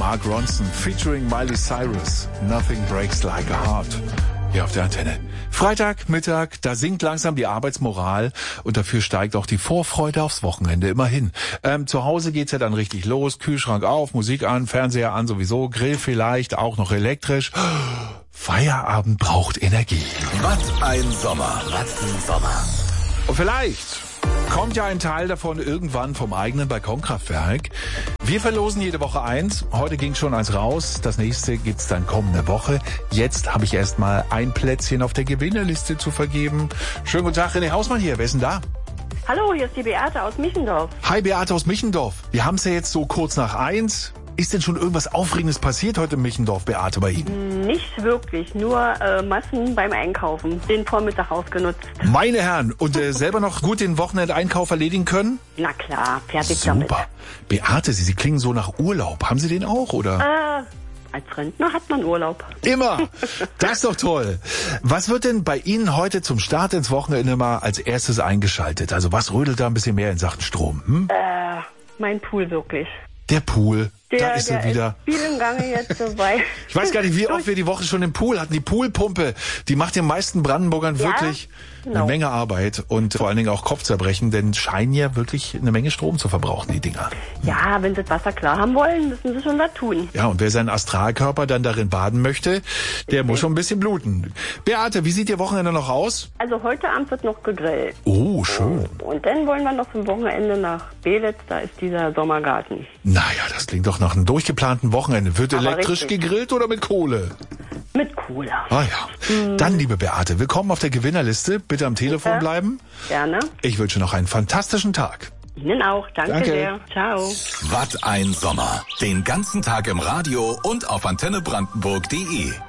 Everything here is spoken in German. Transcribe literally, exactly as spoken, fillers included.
Mark Ronson featuring Miley Cyrus. Nothing breaks like a heart. Hier auf der Antenne. Freitag, Mittag, da sinkt langsam die Arbeitsmoral und dafür steigt auch die Vorfreude aufs Wochenende immerhin. Ähm, zu Hause geht's ja dann richtig los. Kühlschrank auf, Musik an, Fernseher an sowieso, Grill vielleicht, auch noch elektrisch. Feierabend braucht Energie. Was ein Sommer. Was ein Sommer. Und vielleicht kommt ja ein Teil davon irgendwann vom eigenen Balkonkraftwerk. Wir verlosen jede Woche eins. Heute ging schon eins raus. Das nächste gibt's dann kommende Woche. Jetzt habe ich erstmal ein Plätzchen auf der Gewinnerliste zu vergeben. Schönen guten Tag, René Hausmann hier. Wer ist denn da? Hallo, hier ist die Beate aus Michendorf. Hi, Beate aus Michendorf. Wir haben's ja jetzt so kurz nach eins. Ist denn schon irgendwas Aufregendes passiert heute in Michendorf, Beate, bei Ihnen? Nicht wirklich, nur äh, Massen beim Einkaufen. Den Vormittag ausgenutzt. Meine Herren, und äh, selber noch gut den Wochenendeinkauf erledigen können? Na klar, fertig Super. damit. Beate, Sie, Sie klingen so nach Urlaub. Haben Sie den auch, oder? Äh, als Rentner hat man Urlaub. Immer. Das ist doch toll. Was wird denn bei Ihnen heute zum Start ins Wochenende mal als erstes eingeschaltet? Also was rödelt da ein bisschen mehr in Sachen Strom? Hm? Äh, mein Pool wirklich. Der Pool. Der, da ist der er wieder. Ist viel im Gange jetzt dabei. Ich weiß gar nicht, wie oft wir die Woche schon den Pool hatten. Die Poolpumpe, die macht den meisten Brandenburgern ja, wirklich genau. eine Menge Arbeit und vor allen Dingen auch Kopfzerbrechen, denn scheinen ja wirklich eine Menge Strom zu verbrauchen, die Dinger. Ja, wenn sie das Wasser klar haben wollen, müssen sie schon was tun. Ja, und wer seinen Astralkörper dann darin baden möchte, der okay. muss schon ein bisschen bluten. Beate, wie sieht Ihr Wochenende noch aus? Also heute Abend wird noch gegrillt. Oh, schön. Und dann wollen wir noch zum Wochenende nach Belitz, da ist dieser Sommergarten. Naja, das klingt doch nach einem durchgeplanten Wochenende. Wird Aber elektrisch richtig. gegrillt oder mit Kohle? Mit Kohle. Ah ja. Mhm. Dann, liebe Beate, willkommen auf der Gewinnerliste. Bitte am Telefon ja. bleiben. Gerne. Ich wünsche noch einen fantastischen Tag. Ihnen auch. Danke, Danke. sehr. Ciao. Was ein Sommer. Den ganzen Tag im Radio und auf antenne brandenburg punkt de.